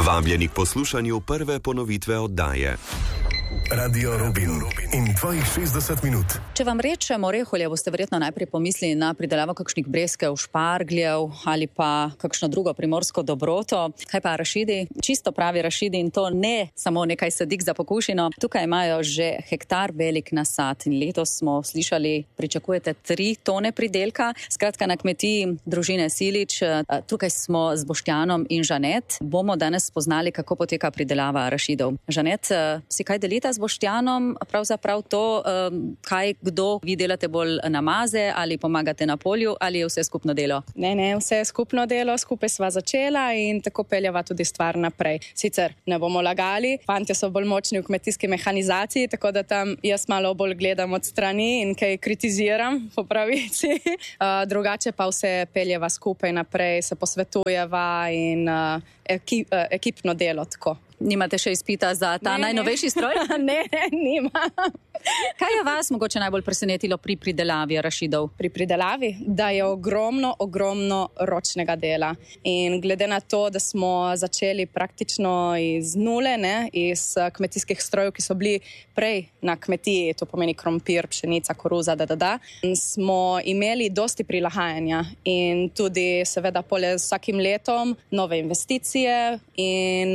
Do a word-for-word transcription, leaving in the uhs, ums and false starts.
Vabljeni k poslušanju prve ponovitve oddaje. Radio Rubin in tvojih šestdeset minut. Če vam rečemo reholje, boste verjetno najprej pomislili na pridelavo kakšnih breskev, špargljev ali pa kakšno drugo primorsko dobroto. Kaj pa arašidi? Čisto pravi arašidi, in to ne samo nekaj sadik za pokušino. Tukaj imajo že hektar velik nasad in letos smo slišali, pričakujete tri tone pridelka. Skratka, na kmetiji družine Silič. Tukaj smo z Boštjanom in Žanet. Bomo danes spoznali, kako poteka pridelava arašidov. Žanet, si kaj delita z Boštjanom, pravzaprav to, kaj, kdo, vi delate bolj na maze ali pomagate na polju, ali je vse skupno delo? Ne, ne, vse je skupno delo, skupaj sva začela in tako peljava tudi stvar naprej. Sicer ne bomo lagali, fantje so bolj močni v kmetijski mehanizaciji, tako da tam jaz malo bolj gledam od strani in kaj kritiziram po pravici. Uh, drugače pa vse peljeva skupaj naprej, se posvetujeva in uh, ekip, uh, ekipno delo tako. Nimate še izpita za ta ne, najnovejši stroj? ne, ne, nima. Kaj je vas mogoče najbolj presenetilo pri pridelavi arašidov? Pri pridelavi? Da je ogromno, ogromno ročnega dela. In glede na to, da smo začeli praktično iz nule, ne, iz kmetijskih strojev, ki so bili prej na kmetiji, to pomeni krompir, pšenica, koruza, da, da, da, smo imeli dosti prilagajanja in tudi seveda pole z vsakim letom nove investicije in